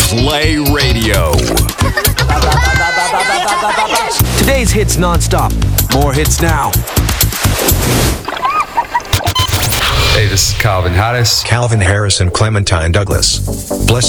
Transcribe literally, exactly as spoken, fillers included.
Play Radio. Today's hits nonstop. More hits now. Hey, this is Calvin Harris. Calvin Harris and Clementine Douglas. Bless